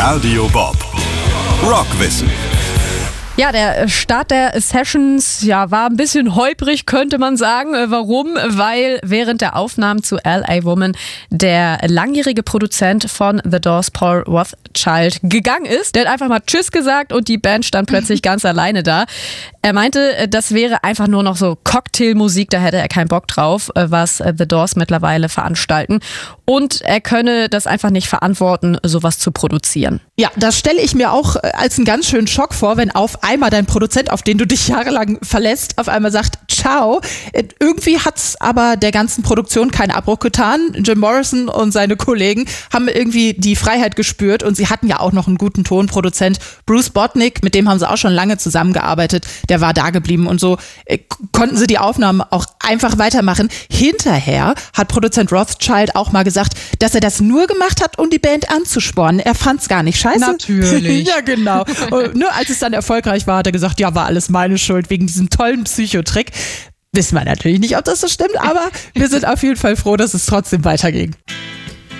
Radio Bob. Rockwissen. Ja, der Start der Sessions war ein bisschen holprig, könnte man sagen. Warum? Weil während der Aufnahmen zu L.A. Woman der langjährige Produzent von The Doors, Paul Rothchild, gegangen ist. Der hat einfach mal Tschüss gesagt und die Band stand plötzlich ganz alleine da. Er meinte, das wäre einfach nur noch so Cocktailmusik, da hätte er keinen Bock drauf, was The Doors mittlerweile veranstalten. Und er könne das einfach nicht verantworten, sowas zu produzieren. Ja, das stelle ich mir auch als einen ganz schönen Schock vor, wenn auf einmal dein Produzent, auf den du dich jahrelang verlässt, auf einmal sagt, ciao. Irgendwie hat's aber der ganzen Produktion keinen Abbruch getan. Jim Morrison und seine Kollegen haben irgendwie die Freiheit gespürt und sie hatten ja auch noch einen guten Tonproduzent. Bruce Botnick, mit dem haben sie auch schon lange zusammengearbeitet, der war da geblieben und so konnten sie die Aufnahmen auch einfach weitermachen. Hinterher hat Produzent Rothchild auch mal gesagt, dass er das nur gemacht hat, um die Band anzuspornen. Er fand's gar nicht scheiße. Natürlich. Ja, genau. Und nur als es dann erfolgreich war, hat er gesagt, ja, war alles meine Schuld wegen diesem tollen Psychotrick. Wissen wir natürlich nicht, ob das so stimmt, aber wir sind auf jeden Fall froh, dass es trotzdem weiterging.